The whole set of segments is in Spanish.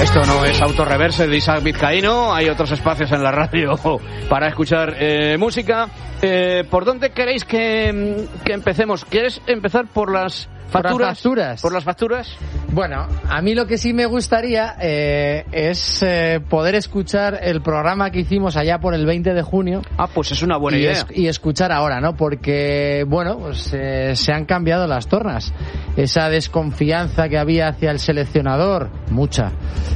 Esto no es Autorreverse de Isaac Vizcaíno, hay otros espacios en la radio para escuchar música. ¿Por dónde queréis que empecemos? ¿Quieres empezar por las facturas? ¿Por las facturas? Bueno, a mí lo que sí me gustaría es poder escuchar el programa que hicimos allá por el 20 de junio. Ah, pues es una buena idea. Y escuchar ahora, ¿no? Porque, bueno, pues se han cambiado las tornas. Esa desconfianza que había hacia el seleccionador, mucha,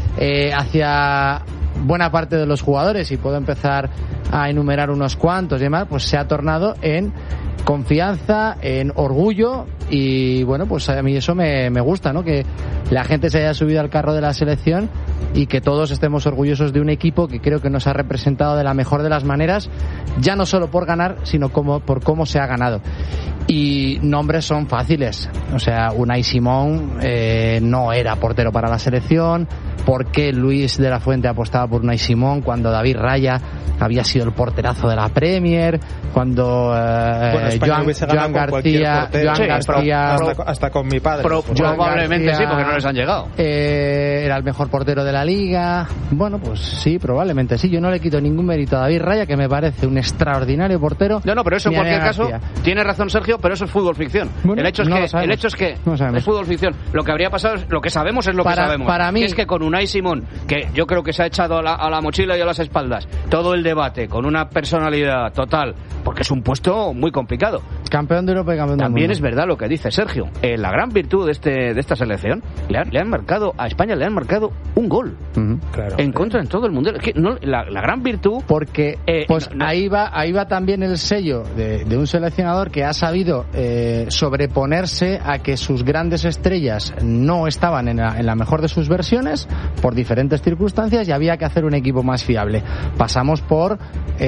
hacia buena parte de los jugadores, y puedo empezar a enumerar unos cuantos y demás, pues se ha tornado en confianza, en orgullo. Y bueno, pues a mí eso me gusta, ¿no? Que la gente se haya subido al carro de la selección y que todos estemos orgullosos de un equipo que creo que nos ha representado de la mejor de las maneras, ya no solo por ganar, sino por cómo se ha ganado. Y nombres son fáciles, o sea, Unai Simón no era portero para la selección. ¿Por qué Luis de la Fuente apostaba por Unai Simón cuando David Raya había sido el porterazo de la Premier, cuando Joan García hasta con mi padre probablemente García, sí, porque no les han llegado, era el mejor portero de la liga? Bueno, pues sí, probablemente sí. Yo no le quito ningún mérito a David Raya, que me parece un extraordinario portero. No, pero eso en cualquier caso tiene razón Sergio, pero eso es fútbol ficción. Bueno, el hecho es que es fútbol ficción. Lo que habría pasado, lo que sabemos es lo que sabemos. Para mí, que es que con Unai Simón, que yo creo que se ha echado a la mochila y a las espaldas todo el debate, con una personalidad total, porque es un puesto muy complicado. Campeón de Europa y campeón del mundo. También es verdad lo que dice Sergio. La gran virtud de esta selección, le han marcado a España, le han marcado un gol. Claro, en contra en todo el mundial. Es que la gran virtud, porque ahí va también el sello de un seleccionador que ha sabido sobreponerse a que sus grandes estrellas no estaban en la mejor de sus versiones por diferentes circunstancias, y había que hacer un equipo más fiable. Pasamos por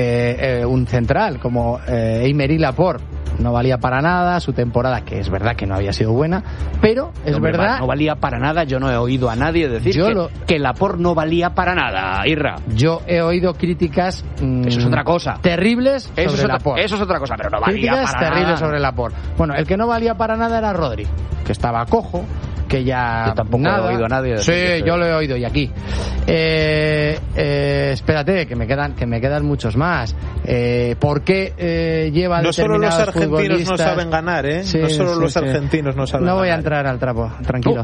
un central como Aymeric Laporte. No valía para nada su temporada, que es verdad que no había sido buena, pero es verdad... No valía para nada. Yo no he oído a nadie decir que Laporte no valía para nada, Irra. Yo he oído críticas... eso es otra cosa. Terribles sobre Laporte. Eso es otra cosa, pero no valía para nada. Críticas terribles sobre Laporte. Bueno, el que no valía para nada era Rodri, que estaba cojo, que ya... Yo tampoco he oído a nadie decir Sí, yo lo he oído, y aquí. Espérate, que me quedan muchos más. ¿Por qué lleva no solo los argentinos futbolistas? no saben ganar, ¿eh? Sí, no solo los argentinos no saben ganar. No voy a entrar al trapo, tranquilo.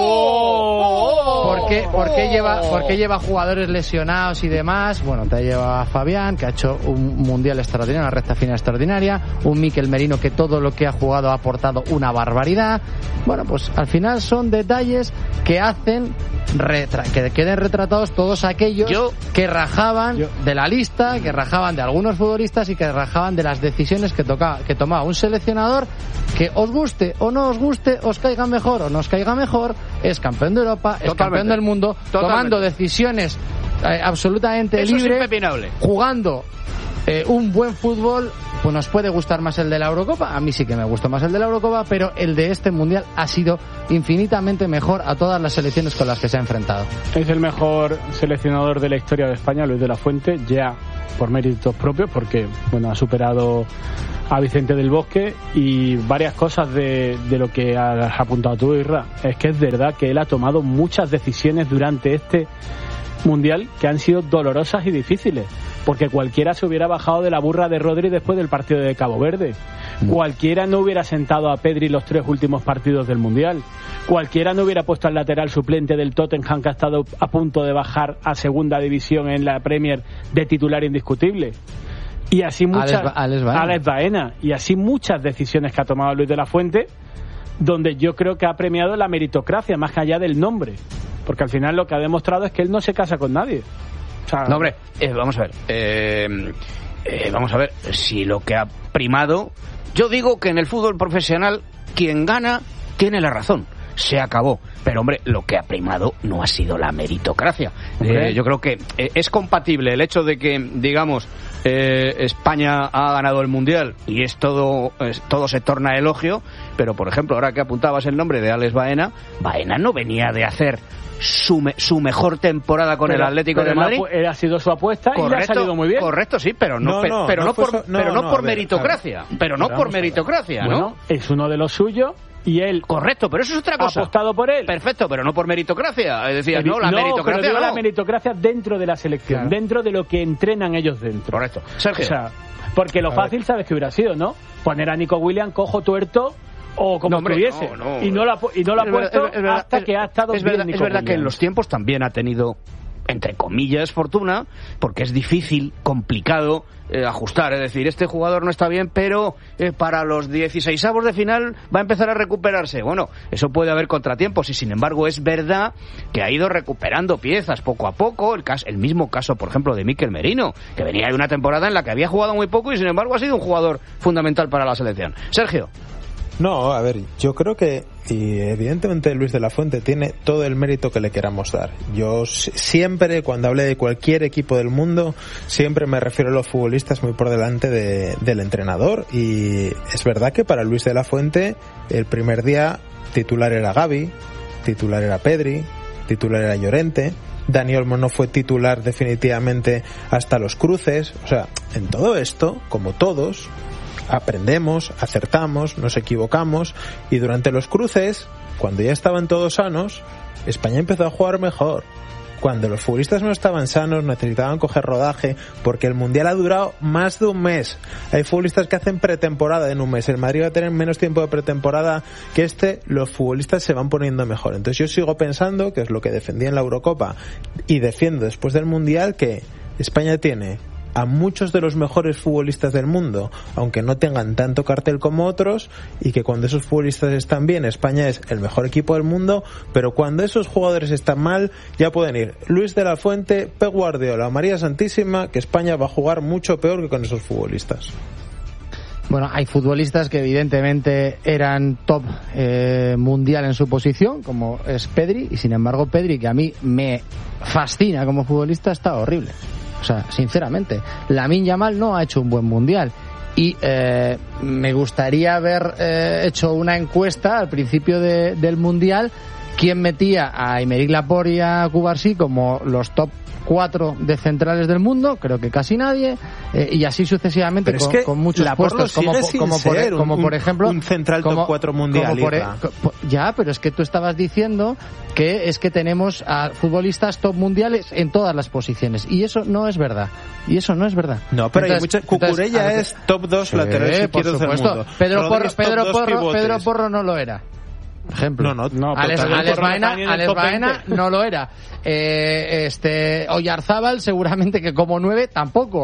¿Por qué lleva jugadores lesionados y demás? Bueno, te lleva a Fabián, que ha hecho un mundial extraordinario, una recta final extraordinaria, un Mikel Merino que todo lo que ha jugado ha aportado una barbaridad. Bueno, pues al final son detalles que hacen que queden retratados todos aquellos que rajaban de la lista, que rajaban de algunos futbolistas y que rajaban de las decisiones que tomaba un seleccionador, que os guste o no os guste, os caiga mejor o no os caiga mejor, es campeón de Europa, es campeón del mundo, tomando decisiones absolutamente libres, jugando un buen fútbol. Pues nos puede gustar más el de la Eurocopa, a mí sí que me gustó más el de la Eurocopa, pero el de este Mundial ha sido infinitamente mejor a todas las selecciones con las que se ha enfrentado. Es el mejor seleccionador de la historia de España, Luis de la Fuente, ya por méritos propios, porque bueno, ha superado a Vicente del Bosque, y varias cosas de lo que has apuntado tú, Irra. Es que es verdad que él ha tomado muchas decisiones durante este Mundial que han sido dolorosas y difíciles, porque cualquiera se hubiera bajado de la burra de Rodri después del partido de Cabo Verde, cualquiera no hubiera sentado a Pedri los 3 últimos partidos del Mundial, cualquiera no hubiera puesto al lateral suplente del Tottenham, que ha estado a punto de bajar a segunda división en la Premier, de titular indiscutible. Y así Alex Baena, y así muchas decisiones que ha tomado Luis de la Fuente, donde yo creo que ha premiado la meritocracia más allá del nombre, porque al final lo que ha demostrado es que él no se casa con nadie. O sea, no, hombre, vamos a ver si lo que ha primado, yo digo que en el fútbol profesional quien gana tiene la razón, se acabó, pero hombre, lo que ha primado no ha sido la meritocracia. Yo creo que es compatible el hecho de que, digamos, España ha ganado el Mundial y todo se torna elogio, pero por ejemplo, ahora que apuntabas el nombre de Alex Baena no venía de hacer su mejor temporada con el Atlético de Madrid. Ha sido su apuesta, correcto, y le ha salido muy bien. Correcto, sí, pero no por meritocracia. Pero no por meritocracia, bueno, ¿no? Es uno de los suyos, y él... Correcto, pero eso es otra cosa. Ha apostado por él. Perfecto, pero no por meritocracia. Decías, no, la meritocracia pero no. La meritocracia dentro de la selección, dentro de lo que entrenan ellos dentro. Correcto. Sergio. O sea, porque lo fácil sabes que hubiera sido, ¿no? Poner a Nico Williams cojo tuerto o como estuviese. Y no lo ha puesto hasta que ha estado bien Nico Williams. Es verdad que en los tiempos también ha tenido, entre comillas, fortuna, porque es difícil, complicado ajustar. Es decir, este jugador no está bien, pero para los 16avos de final va a empezar a recuperarse. Bueno, eso puede haber contratiempos y, sin embargo, es verdad que ha ido recuperando piezas poco a poco. El mismo caso, por ejemplo, de Mikel Merino, que venía de una temporada en la que había jugado muy poco y, sin embargo, ha sido un jugador fundamental para la selección. Sergio. No, a ver, yo creo que, y evidentemente Luis de la Fuente tiene todo el mérito que le queramos dar. Yo siempre, cuando hable de cualquier equipo del mundo, siempre me refiero a los futbolistas muy por delante del entrenador. Y es verdad que para Luis de la Fuente, el primer día titular era Gavi, titular era Pedri, titular era Llorente. Dani Olmo no fue titular definitivamente hasta los cruces. O sea, en todo esto, como todos, aprendemos, acertamos, nos equivocamos, y durante los cruces, cuando ya estaban todos sanos, España empezó a jugar mejor. Cuando los futbolistas no estaban sanos, necesitaban coger rodaje, porque el Mundial ha durado más de un mes. Hay futbolistas que hacen pretemporada en un mes. El Madrid va a tener menos tiempo de pretemporada que los futbolistas se van poniendo mejor. Entonces yo sigo pensando, que es lo que defendí en la Eurocopa y defiendo después del Mundial, que España tiene a muchos de los mejores futbolistas del mundo, aunque no tengan tanto cartel como otros, y que cuando esos futbolistas están bien, España es el mejor equipo del mundo, pero cuando esos jugadores están mal, ya pueden ir Luis de la Fuente, Pep Guardiola, María Santísima, que España va a jugar mucho peor que con esos futbolistas. Bueno, hay futbolistas que evidentemente eran top mundial en su posición, como es Pedri, y sin embargo Pedri, que a mí me fascina como futbolista, está horrible. O sea, sinceramente, Lamine Yamal no ha hecho un buen mundial. Y me gustaría haber hecho una encuesta al principio del mundial, quién metía a Aymeric Laporte y a Cubarsí como los top 4 de centrales del mundo. Creo que casi nadie, y así sucesivamente con muchos puestos, como por ejemplo un central top 4 mundial. Ya, pero es que tú estabas diciendo que es que tenemos a futbolistas top mundiales en todas las posiciones, y eso no es verdad. No, pero entonces, Cucurella es top 2 lateral izquierdo del mundo. Pedro Porro no lo era. Ejemplo. No, Alex Baena no lo era. Oyarzábal seguramente que como 9 tampoco.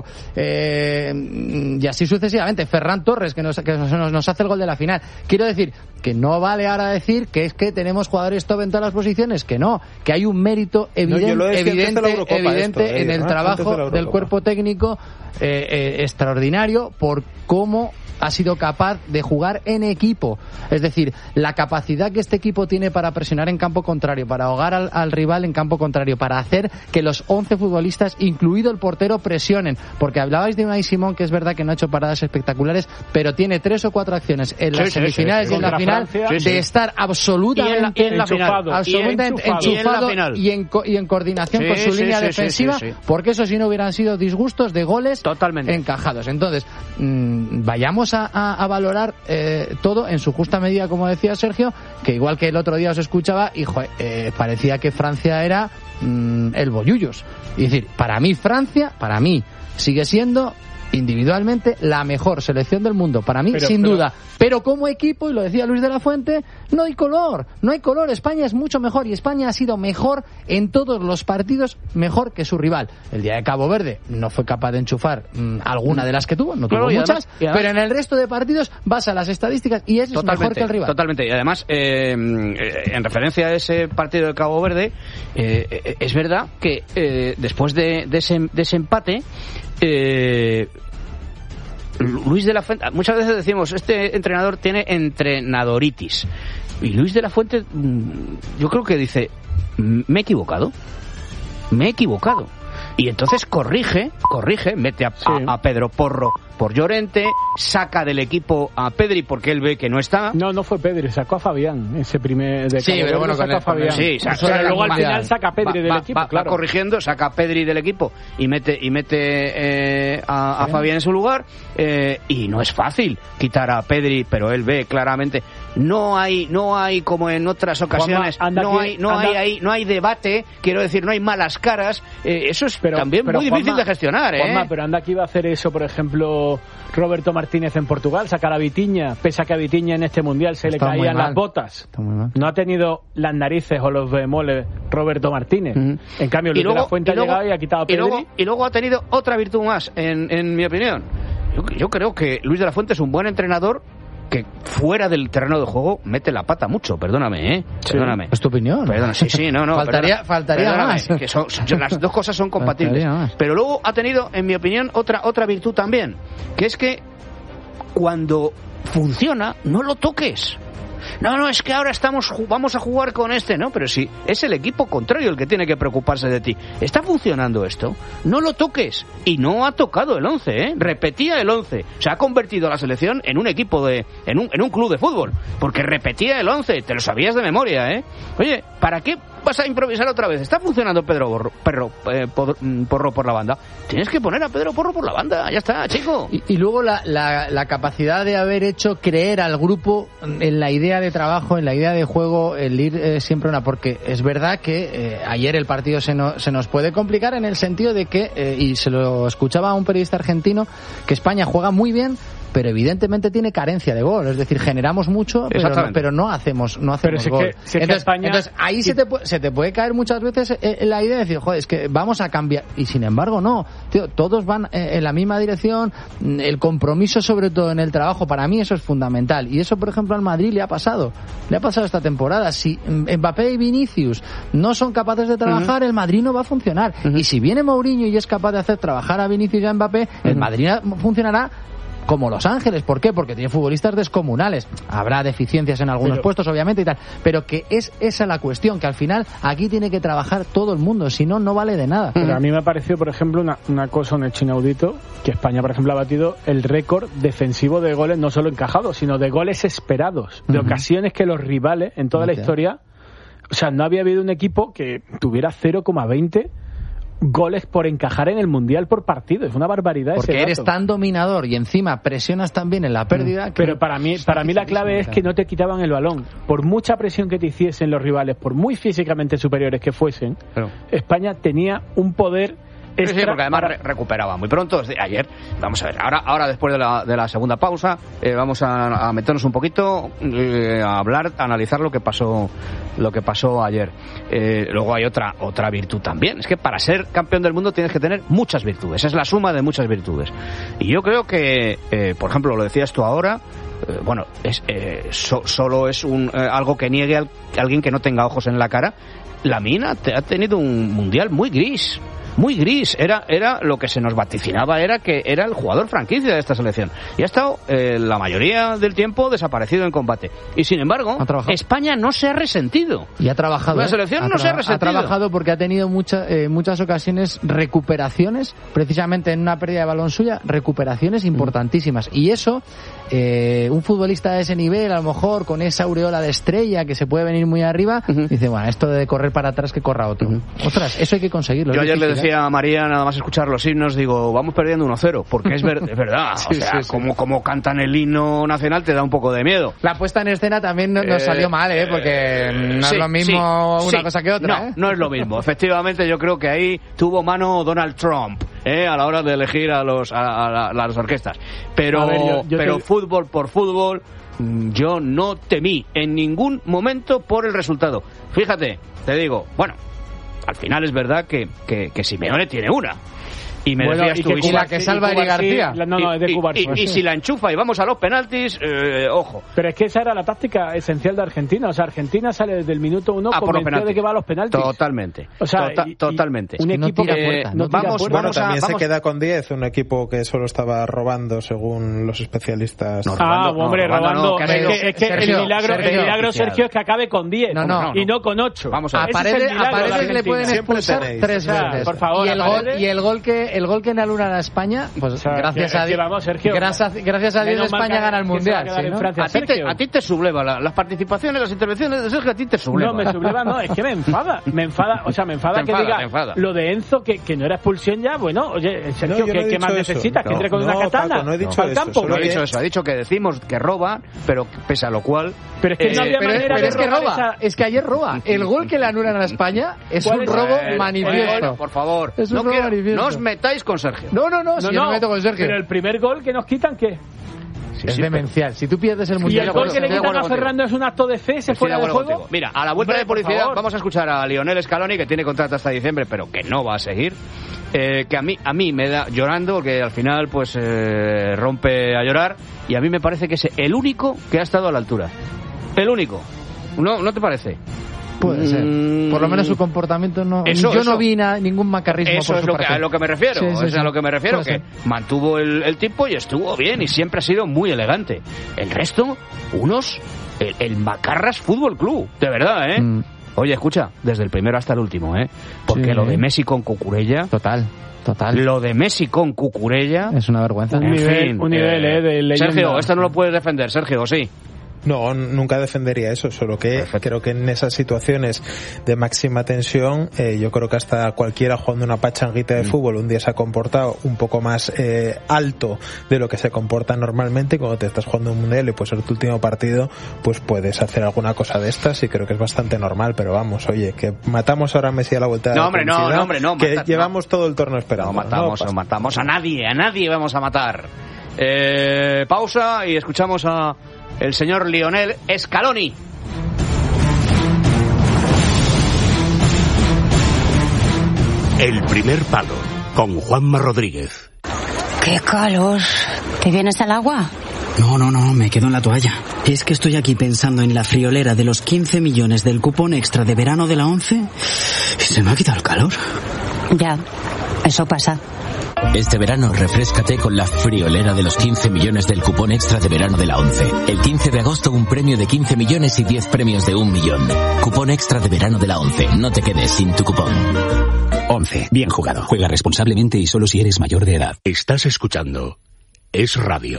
Y así sucesivamente. Ferran Torres que nos hace el gol de la final. Quiero decir que no vale ahora decir que es que tenemos jugadores top en todas las posiciones, que no, que hay un mérito evidente en el trabajo del cuerpo técnico extraordinario por cómo ha sido capaz de jugar en equipo. Es decir, la capacidad que este equipo tiene para presionar en campo contrario, para ahogar al rival en campo contrario, para hacer que los 11 futbolistas, incluido el portero, presionen. Porque hablabais de Unai Simón, que es verdad que no ha hecho paradas espectaculares, pero tiene 3 o 4 acciones en las semifinales y en la final de estar absolutamente enchufado y en coordinación con su línea defensiva, porque eso si no hubieran sido disgustos de goles totalmente encajados. Entonces, vayamos a valorar todo en su justa medida, como decía Sergio, que igual que el otro día os escuchaba y parecía que Francia era el bollullos. Es decir, para mí Francia sigue siendo individualmente la mejor selección del mundo, para mí sin duda, pero como equipo, y lo decía Luis de la Fuente, no hay color. España es mucho mejor, y España ha sido mejor en todos los partidos, mejor que su rival. El día de Cabo Verde no fue capaz de enchufar alguna de las que tuvo, no tuvo muchas, pero en el resto de partidos vas a las estadísticas y es mejor que el rival. Totalmente, y además en referencia a ese partido de Cabo Verde, es verdad que después de ese empate, Luis de la Fuente, muchas veces decimos, este entrenador tiene entrenadoritis, y Luis de la Fuente yo creo que dice, me he equivocado, y entonces corrige, mete a Pedro Porro por Llorente, saca del equipo a Pedri porque él ve que no está. No fue Pedri, sacó a Fabián ese primer de sí, pero bueno, sacó a Fabián. Sí, pero luego al final saca a Pedri del equipo, claro. Va corrigiendo, saca a Pedri del equipo y mete a Fabián en su lugar, y no es fácil quitar a Pedri, pero él ve claramente no hay como en otras ocasiones, no hay debate, quiero decir, no hay malas caras, eso es también muy difícil de gestionar, Juanma, pero anda que iba a hacer eso, por ejemplo, Roberto Martínez en Portugal, sacar a Vitinha, pese a que a Vitinha en este mundial se le caían las botas. No ha tenido las narices o los bemoles Roberto Martínez. En cambio, Luis de la Fuente ha llegado y ha quitado a Pedri. Y luego ha tenido otra virtud más, en mi opinión. Yo creo que Luis de la Fuente es un buen entrenador que fuera del terreno de juego mete la pata mucho, perdóname, perdóname. ¿Es tu opinión? Perdona, sí, no. faltaría más. Que las dos cosas son compatibles. Pero luego ha tenido, en mi opinión, otra virtud también, que es que cuando funciona, no lo toques. No, es que ahora vamos a jugar con no, pero sí, es el equipo contrario el que tiene que preocuparse de ti. ¿Está funcionando esto? No lo toques. Y no ha tocado el 11, repetía el 11. Se ha convertido la selección en un equipo en un club de fútbol, porque repetía el 11, te lo sabías de memoria, Oye, ¿para qué vas a improvisar otra vez? Está funcionando Porro por la banda. Tienes que poner a Pedro Porro por la banda, ya está, chico. Y luego la capacidad de haber hecho creer al grupo en la idea de trabajo, en la idea de juego, el ir siempre porque es verdad que ayer el partido se nos puede complicar en el sentido de que, y se lo escuchaba a un periodista argentino, que España juega muy bien, pero evidentemente tiene carencia de gol, es decir, generamos mucho, pero no hacemos gol. Entonces ahí se te puede caer muchas veces la idea de decir, joder, es que vamos a cambiar, y sin embargo no, tío, todos van en la misma dirección, el compromiso sobre todo en el trabajo, para mí eso es fundamental, y eso por ejemplo al Madrid le ha pasado esta temporada. Si Mbappé y Vinicius no son capaces de trabajar, el Madrid no va a funcionar, y si viene Mourinho y es capaz de hacer trabajar a Vinicius y a Mbappé, el Madrid funcionará como Los Ángeles. ¿Por qué? Porque tiene futbolistas descomunales. Habrá deficiencias en algunos puestos, obviamente, y tal. Pero que es esa la cuestión, que al final aquí tiene que trabajar todo el mundo, si no, no vale de nada. Pero a mí me pareció, por ejemplo, una cosa, un hecho inaudito, que España, por ejemplo, ha batido el récord defensivo de goles, no solo encajados, sino de goles esperados, de ocasiones que los rivales, en toda la historia, o sea, no había habido un equipo que tuviera 0,20 goles por encajar en el Mundial por partido. Es una barbaridad. Porque eres tan dominador y encima presionas también en la pérdida. Pero para mí la clave es que no te quitaban el balón. Por mucha presión que te hiciesen los rivales, por muy físicamente superiores que fuesen, España tenía un poder extra. Sí, porque además recuperaba muy pronto. Ayer, vamos a ver, ahora después de la segunda pausa, vamos a meternos un poquito, a hablar, a analizar lo que pasó ayer. Luego hay otra virtud también, es que para ser campeón del mundo tienes que tener muchas virtudes, es la suma de muchas virtudes. Y yo creo que, por ejemplo, lo decías tú ahora, solo es algo que niegue a alguien que no tenga ojos en la cara. Lamine ha tenido un mundial muy gris. Era lo que se nos vaticinaba, era que era el jugador franquicia de esta selección, y ha estado la mayoría del tiempo desaparecido en combate, y sin embargo España no se ha resentido, y ha trabajado. La selección no se ha resentido. Ha trabajado porque ha tenido muchas ocasiones recuperaciones, precisamente en una pérdida de balón suya, recuperaciones importantísimas, y eso un futbolista de ese nivel, a lo mejor con esa aureola de estrella que se puede venir muy arriba, dice, bueno, esto de correr para atrás que corra otro. Ostras, eso hay que conseguirlo. Yo ayer le decía a María, nada más escuchar los himnos, digo, vamos perdiendo 1-0, porque es verdad, como cantan el himno nacional te da un poco de miedo. La puesta en escena también nos salió mal, porque no es lo mismo una cosa que otra. No es lo mismo. Efectivamente, yo creo que ahí tuvo mano Donald Trump a la hora de elegir a las orquestas. Pero, pero fútbol por fútbol, yo no temí en ningún momento por el resultado. Fíjate, te digo, bueno, al final es verdad que Simeone tiene una. Y me decías tú, y la que salva Eric García. Y si la enchufa y vamos a los penaltis, ojo. Pero es que esa era la táctica esencial de Argentina. O sea, Argentina sale desde el minuto 1 convencido de que va a los penaltis. Totalmente. O sea, totalmente. Un equipo también se queda con 10, un equipo que solo estaba robando según los especialistas. Robando. Es que el milagro, Sergio, es que acabe con 10 y no con 8. Vamos a ver. A Paredes le pueden expulsar 3 veces. Por favor. Y el gol que el gol que anulan a España, pues o sea, gracias a Dios, vamos, Sergio, gracias a Dios España gana el Mundial. ¿Sí, no? A ti te subleva las participaciones, las intervenciones de Sergio, a ti te subleva. No, me subleva, no, es que me enfada que diga lo de Enzo, que no era expulsión ya. Bueno, oye, Sergio, ¿qué más necesitas? ¿Que entre con una katana? Paco, no he dicho al campo. No he dicho eso, ha dicho que decimos que roba, pero pese a lo cual... Pero es que no había manera de es que roba, esa... es que ayer roba. El gol que le anulan a España es un robo manifiesto. Por favor, es un robo manifiesto. No os metáis con Sergio. No, si yo me meto con Sergio. Pero el primer gol que nos quitan, ¿qué? Es demencial. Si tú pierdes el Mundial... Y el gol que le quitan a Fernando es un acto de fe, se fuera de juego. Contigo. Mira, a la vuelta de publicidad vamos a escuchar a Lionel Scaloni, que tiene contrato hasta diciembre, pero que no va a seguir. Que a mí me da llorando, que al final pues rompe a llorar, y a mí me parece que es el único que ha estado a la altura. El único. ¿No te parece? Puede ser. Por lo menos su comportamiento no... Yo no vi ningún macarrismo eso por su parte. A lo que me refiero. Sí. A lo que me refiero, que mantuvo el tipo y estuvo bien y siempre ha sido muy elegante. El resto, el Macarras Fútbol Club, de verdad, ¿eh? Oye, escucha, desde el primero hasta el último, ¿eh? Porque lo de Messi con Cucurella... Total. Lo de Messi con Cucurella... Es una vergüenza. Un nivel, de leyenda. Sergio, esto no lo puedes defender, Sergio, ¿o sí? No, nunca defendería eso, solo que creo que en esas situaciones de máxima tensión, yo creo que hasta cualquiera jugando una pachanguita de fútbol un día se ha comportado un poco más alto de lo que se comporta normalmente, y cuando te estás jugando un mundial y puede ser tu último partido, pues puedes hacer alguna cosa de estas, y creo que es bastante normal. Pero vamos, oye, que matamos ahora a Messi a la vuelta de la publicidad, que llevamos todo el torneo esperando. No matamos a nadie vamos a matar. Pausa y escuchamos a el señor Lionel Scaloni. El primer palo, con Juanma Rodríguez. ¡Qué calor! ¿Te vienes al agua? No, me quedo en la toalla. Es que estoy aquí pensando en la friolera de los 15 millones del cupón extra de verano de la 11 y se me ha quitado el calor. Ya, eso pasa. Este verano refréscate con la friolera de los 15 millones del cupón extra de verano de la 11. El 15 de agosto un premio de 15 millones y 10 premios de 1 millón. Cupón extra de verano de la 11. No te quedes sin tu cupón. 11. Bien jugado. Juega responsablemente y solo si eres mayor de edad. Estás escuchando Es Radio.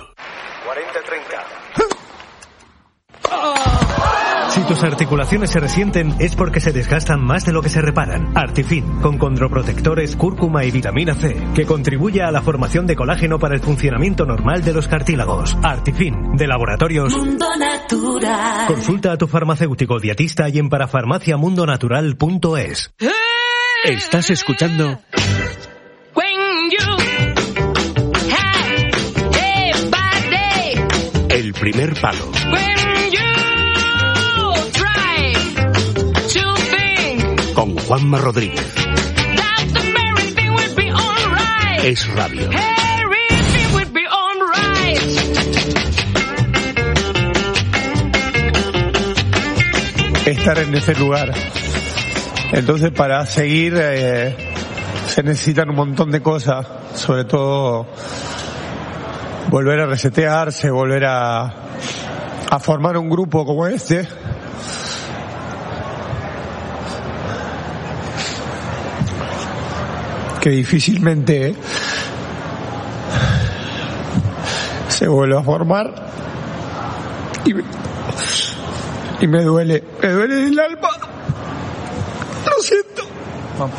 40-30. Si tus articulaciones se resienten es porque se desgastan más de lo que se reparan. Artifin, con condroprotectores, cúrcuma y vitamina C, que contribuye a la formación de colágeno para el funcionamiento normal de los cartílagos. Artifin, de Laboratorios Mundo Natural. Consulta a tu farmacéutico dietista y en parafarmaciamundonatural.es. Estás escuchando El primer palo. Con Juanma Rodríguez. Es Radio. Estar en ese lugar. Entonces, para seguir se necesitan un montón de cosas, sobre todo volver a resetearse, volver a formar un grupo como este. Que difícilmente se vuelve a formar, y me duele en el alma. Lo siento. Vamos.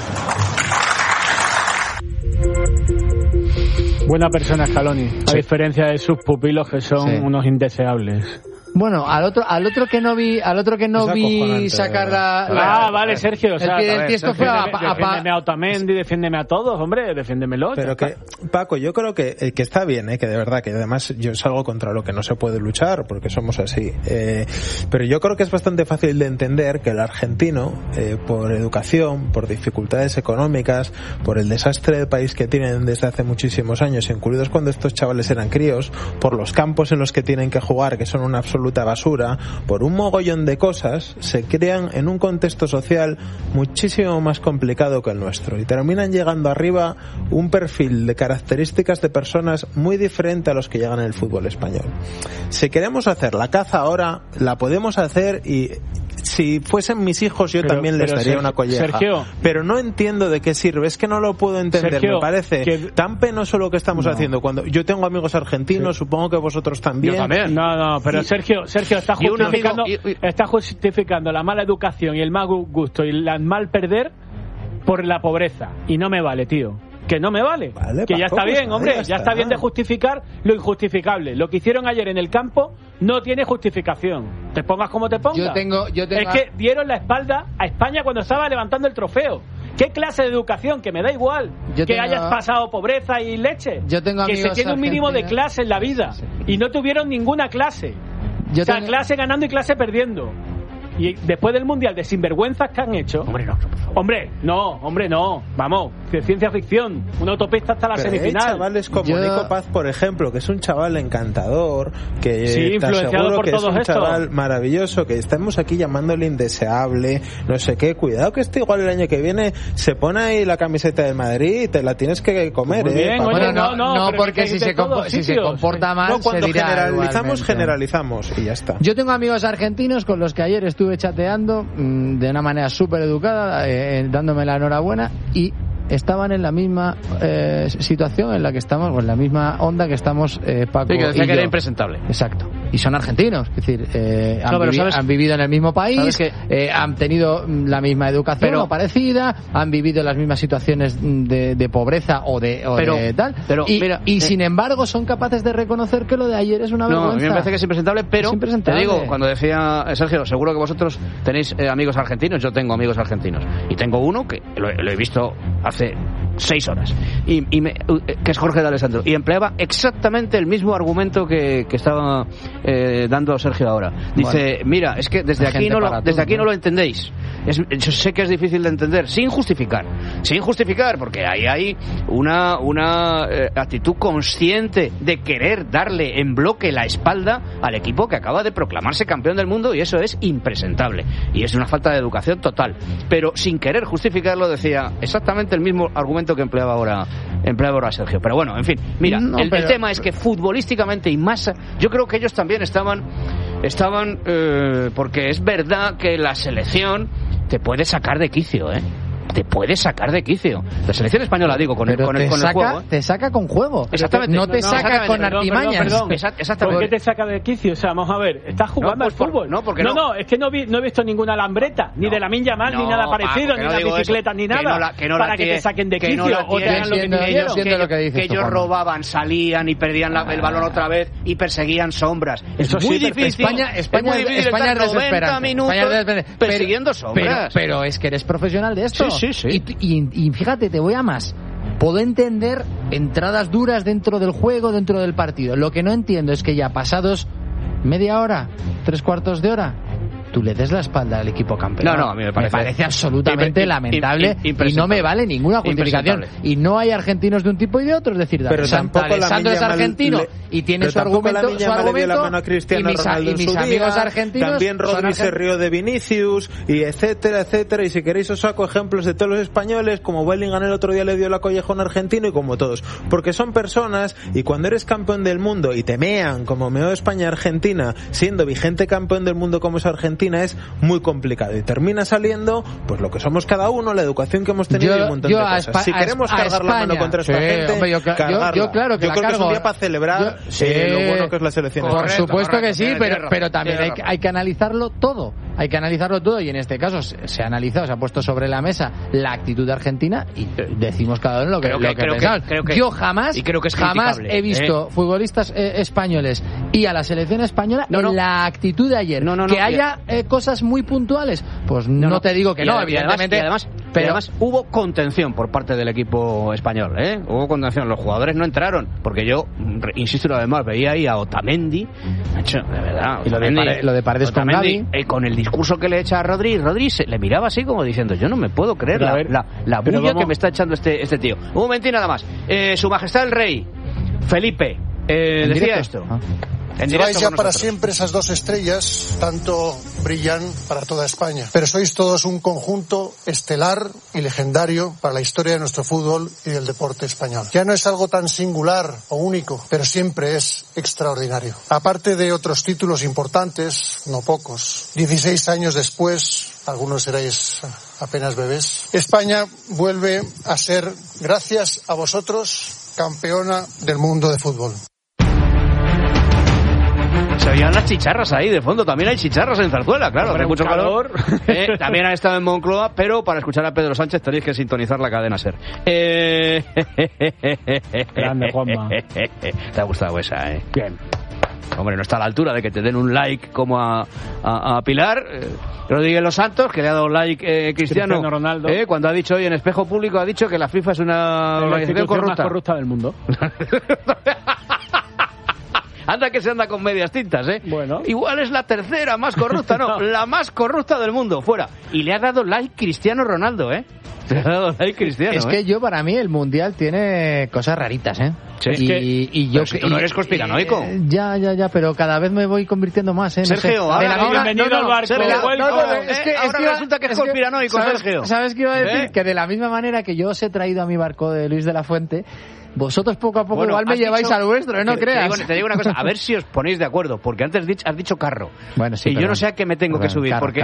Buena persona Scaloni, a diferencia de sus pupilos que son unos indeseables. Bueno, al otro que no vi sacar vale, Sergio, o sea, defiéndeme a Otamendi, defiéndeme a todos, hombre, defiéndemelo. Pero que, Paco, yo creo que está bien, que de verdad, que además yo es algo contra lo que no se puede luchar, porque somos así. Pero yo creo que es bastante fácil de entender que el argentino, por educación, por dificultades económicas, por el desastre de país que tienen desde hace muchísimos años, incluidos cuando estos chavales eran críos, por los campos en los que tienen que jugar, que son una absoluta basura, por un mogollón de cosas, se crean en un contexto social muchísimo más complicado que el nuestro, y terminan llegando arriba un perfil de características de personas muy diferente a los que llegan en el fútbol español. Si queremos hacer la caza ahora, la podemos hacer, y si fuesen mis hijos yo también les daría una colleja. Sergio, pero no entiendo de qué sirve, es que no lo puedo entender. Sergio, me parece tan penoso lo que estamos haciendo. Cuando yo tengo amigos argentinos, supongo que vosotros también. Yo también. No, pero Sergio está justificando la mala educación y el mal gusto y el mal perder por la pobreza. Y no me vale, tío. Que no me vale. Que ya está bien, hombre. Ya está bien de justificar lo injustificable. Lo que hicieron ayer en el campo no tiene justificación. Te pongas como te pongas. Yo tengo es que dieron la espalda a España cuando estaba levantando el trofeo. ¿Qué clase de educación? Que me da igual que hayas pasado pobreza y leche. Que se tiene un mínimo de clase en la vida. Sí. Y no tuvieron ninguna clase. Clase ganando y clase perdiendo. Y después del Mundial de sinvergüenzas que han hecho... Hombre, no. Vamos, de ciencia ficción. Una autopista hasta la semifinal. Hay chavales como Nico Paz, por ejemplo, que es un chaval encantador, que te aseguro que es un chaval maravilloso, que estamos aquí llamándole indeseable, no sé qué. Cuidado que igual el año que viene se pone ahí la camiseta del Madrid y te la tienes que comer. Muy bien, no, porque si se comporta mal, cuando se dirá generalizamos y ya está. Yo tengo amigos argentinos con los que ayer estuve chateando de una manera súper educada, dándome la enhorabuena, y estaban en la misma situación en la que estamos, o en la misma onda que estamos Paco que decía y que yo. Era impresentable. Exacto. Y son argentinos, es decir, han vivido en el mismo país, han tenido la misma educación o parecida, han vivido las mismas situaciones de pobreza o de tal, y sin embargo son capaces de reconocer que lo de ayer es una vergüenza. A mí me parece que es impresentable, pero te digo, cuando decía Sergio, seguro que vosotros tenéis amigos argentinos, yo tengo amigos argentinos, y tengo uno que lo he visto hace 6 horas, que es Jorge de Alessandro, y empleaba exactamente el mismo argumento que estaba dando Sergio ahora. Dice, mira, es que desde aquí no lo entendéis. Yo sé que es difícil de entender, sin justificar, porque ahí hay una actitud consciente de querer darle en bloque la espalda al equipo que acaba de proclamarse campeón del mundo, y eso es impresentable, y es una falta de educación total, pero sin querer justificarlo decía exactamente el mismo argumento que empleaba ahora Sergio. Pero bueno, en fin, mira, el tema es que futbolísticamente y más, yo creo que ellos también estaban porque es verdad que la selección te puede sacar de quicio, te puede sacar de quicio. La selección española, digo, con el juego. Te saca con juego. Exactamente. No te saca con artimañas. Exactamente. ¿Por qué te saca de quicio? O sea, vamos a ver, estás jugando al fútbol. No, es que no he visto ninguna lambreta, ni de Lamine Yamal, ni nada parecido, ni las bicicletas, ni nada, para que te saquen de quicio o te hagan lo que quisieron. Que ellos robaban, salían y perdían el balón otra vez y perseguían sombras. Eso es muy difícil. España es desesperante. 90 minutos persiguiendo sombras. Pero es que eres profesional de esto. Sí. Y fíjate, te voy a más. Puedo entender entradas duras dentro del juego, dentro del partido. Lo que no entiendo es que ya pasados media hora, 3/4 de hora, tú le des la espalda al equipo campeón. No, a mí me parece absolutamente lamentable y no me vale ninguna justificación. Y no hay argentinos de un tipo y de otro, es decir, pero Alessandro es argentino y tiene su argumento, y mis amigos argentinos también Rodri se rió de Vinicius y etcétera, y si queréis os saco ejemplos de todos los españoles, como Bellingham el otro día le dio la colleja a un argentino, y como todos, porque son personas, y cuando eres campeón del mundo y te mean como meó España-Argentina siendo vigente campeón del mundo como es Argentina, es muy complicado y termina saliendo pues lo que somos cada uno, la educación que hemos tenido y un montón de cosas. Si queremos cargar la mano contra esta gente, cargarla. Yo claro que yo creo que es un día para celebrar lo bueno que es la selección. Por supuesto que sí, pero también hay que analizarlo todo. Hay que analizarlo todo, y en este caso se ha analizado, se ha puesto sobre la mesa la actitud de Argentina y decimos cada uno lo que pensamos. Yo jamás he visto futbolistas españoles y a la selección española en la actitud de ayer. Que haya cosas muy puntuales, pues no te digo que no, evidentemente. Pero además hubo contención por parte del equipo español, hubo contención. Los jugadores no entraron, porque yo insisto una vez más, veía ahí a Otamendi, macho, de verdad, y lo de Paredes con Gavi, con el discurso que le echa a Rodri le miraba así como diciendo, yo no me puedo creer la bulla que me está echando este tío. Un momentín nada más. Su Majestad el Rey Felipe decía esto. Lleváis ya para siempre esas dos estrellas, tanto brillan para toda España. Pero sois todos un conjunto estelar y legendario para la historia de nuestro fútbol y del deporte español. Ya no es algo tan singular o único, pero siempre es extraordinario. Aparte de otros títulos importantes, no pocos, 16 años después, algunos seréis apenas bebés, España vuelve a ser, gracias a vosotros, campeona del mundo de fútbol. Se oían las chicharras ahí de fondo. También hay chicharras en Zarzuela, claro. Hace mucho calor. También han estado en Moncloa, pero para escuchar a Pedro Sánchez tenéis que sintonizar la cadena SER. Grande, Juanma. Te ha gustado esa, Bien. Hombre, no está a la altura de que te den un like como a Pilar Rodríguez Los Santos, que le ha dado like Cristiano Ronaldo. Cuando ha dicho hoy en Espejo Público, ha dicho que la FIFA es una organización más corrupta del mundo. Anda que se anda con medias tintas, Bueno. Igual es la tercera más corrupta, no, la más corrupta del mundo, fuera. Y le ha dado like Cristiano Ronaldo, Le ha dado like Cristiano, Es que para mí el Mundial tiene cosas raritas, Sí, y yo si tú no eres conspiranoico. Ya, pero cada vez me voy convirtiendo más, no Sergio, sé. bienvenido al barco. Ahora resulta que es conspiranoico, Sergio. ¿Sabes qué iba a decir? Que de la misma manera que yo os he traído a mi barco de Luis de la Fuente, vosotros poco a poco igual me lleváis al vuestro, no creas. Te digo una cosa, a ver si os ponéis de acuerdo, porque antes has dicho carro. Bueno, sí, y yo no sé a qué me tengo que subir, porque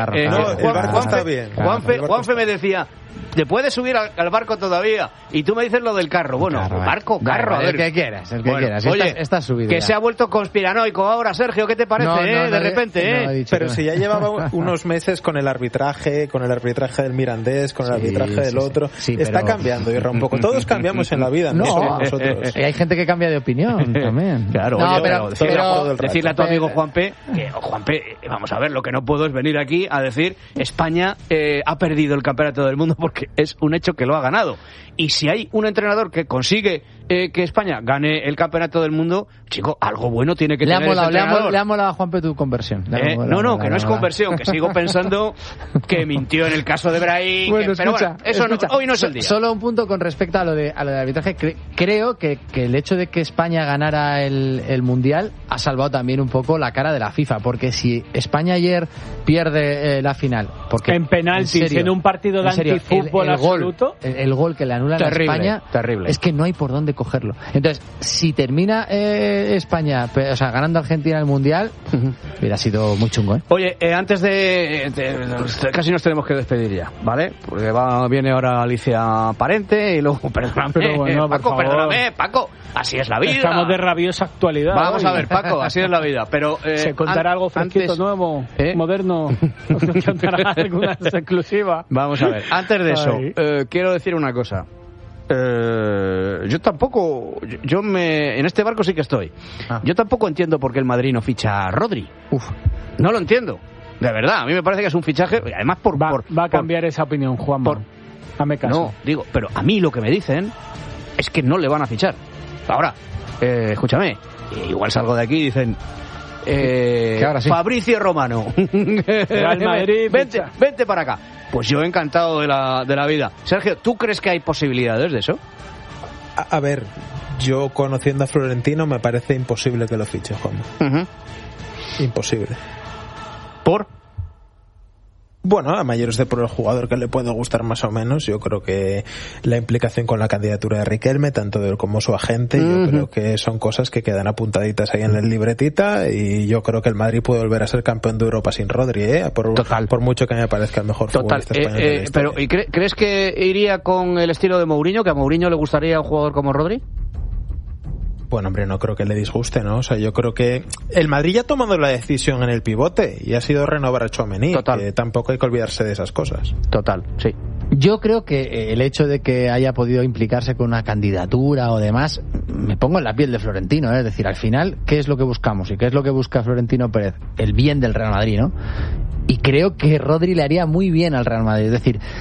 Juanfe me decía, ¿te puedes subir al barco todavía? Y tú me dices lo del carro. Bueno, carro, a ver. El que quieras. Oye, está subido. Que se ha vuelto conspiranoico ahora, Sergio, ¿qué te parece, de repente, Pero si ya llevaba unos meses con el arbitraje del Mirandés, con el arbitraje del otro. Está cambiando, Irra, un poco. Todos cambiamos en la vida, no nosotros. Hay gente que cambia de opinión también. Claro, pero decirle a tu amigo Juanpe, que Juanpe, vamos a ver, lo que no puedo es venir aquí a decir España ha perdido el campeonato del mundo, porque es un hecho que lo ha ganado. Y si hay un entrenador que consigue que España gane el campeonato del mundo, chico, algo bueno tiene que tener ese entrenador. Le ha molado a Juanpe tu conversión. No, que no es conversión, que sigo pensando que mintió en el caso de Brahim. Bueno, pero hoy no es el día. Solo un punto con respecto a lo del arbitraje. Creo que el hecho de que España ganara el Mundial ha salvado también un poco la cara de la FIFA, porque si España ayer pierde la final, porque en penaltis, en un partido de antifútbol absoluto, el gol que le anulan a España, terrible. Es que no hay por dónde cogerlo. Entonces, si termina España, ganando Argentina el Mundial, hubiera sido muy chungo, Oye, antes de casi nos tenemos que despedir ya, ¿vale? Porque viene ahora Alicia Parente y luego, perdóname, pero bueno, Paco, así es la vida. Estamos de rabiosa actualidad. Vamos a ver, Paco, así es la vida, pero se contará algo fresquito, nuevo, moderno, nos contará alguna exclusiva. Vamos a ver, antes de eso, quiero decir una cosa. Yo tampoco, en este barco sí que estoy. Yo tampoco entiendo por qué el Madrid no ficha a Rodri. No lo entiendo, de verdad. A mí me parece que es un fichaje, además va a cambiar esa opinión, Juanma. Hazme caso. No, digo, pero a mí lo que me dicen es que no le van a fichar. Ahora, escúchame, igual salgo de aquí y dicen que ahora sí. Fabricio Romano, Real Madrid, vente para acá. Pues yo encantado de la vida. Sergio, ¿tú crees que hay posibilidades de eso? A ver, yo conociendo a Florentino me parece imposible que lo fiche, Juan. Imposible. ¿Por? Bueno, a mayores de por el jugador que le puede gustar más o menos. Yo creo que la implicación con la candidatura de Riquelme, tanto de él como su agente, yo creo que son cosas que quedan apuntaditas ahí en la libretita, y yo creo que el Madrid puede volver a ser campeón de Europa sin Rodri, por mucho que me parezca el mejor futbolista español de la historia. Pero, ¿y crees que iría con el estilo de Mourinho, que a Mourinho le gustaría un jugador como Rodri? Bueno, hombre, no creo que le disguste, ¿no? O sea, yo creo que el Madrid ya ha tomado la decisión en el pivote y ha sido renovar a Tchouaméni, que tampoco hay que olvidarse de esas cosas. Total, sí. Yo creo que el hecho de que haya podido implicarse con una candidatura o demás, me pongo en la piel de Florentino, es decir, al final, ¿qué es lo que buscamos? ¿Y qué es lo que busca Florentino Pérez? El bien del Real Madrid, ¿no? Y creo que Rodri le haría muy bien al Real Madrid, es decir,